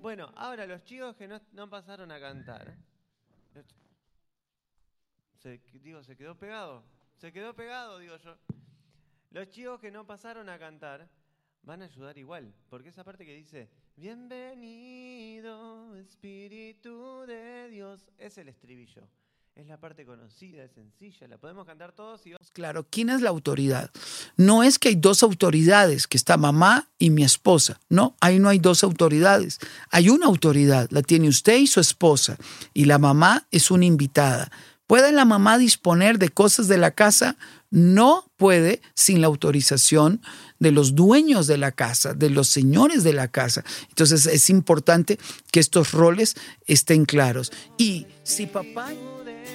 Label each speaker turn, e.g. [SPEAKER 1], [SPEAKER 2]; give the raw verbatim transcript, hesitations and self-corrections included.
[SPEAKER 1] Bueno, ahora los chicos que no, no pasaron a cantar. Se, digo, ¿se quedó pegado? Se quedó pegado, digo yo. Los chicos que no pasaron a cantar van a ayudar igual, porque esa parte que dice, bienvenido Espíritu de Dios, es el estribillo. Es la parte conocida, es sencilla, la podemos cantar todos y...
[SPEAKER 2] Claro, ¿quién es la autoridad? No es que hay dos autoridades, que está mamá y mi esposa. No, ahí no hay dos autoridades. Hay una autoridad, la tiene usted y su esposa, y la mamá es una invitada. ¿Puede la mamá disponer de cosas de la casa? No puede sin la autorización de los dueños de la casa, de los señores de la casa. Entonces es importante que estos roles estén claros. Y si papá...